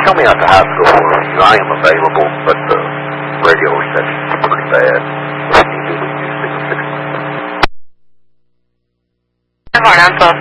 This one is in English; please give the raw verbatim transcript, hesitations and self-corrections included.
tell me at the high school for you. I am available, but the radio reception's pretty bad. If you do, we do six six. Varnanto.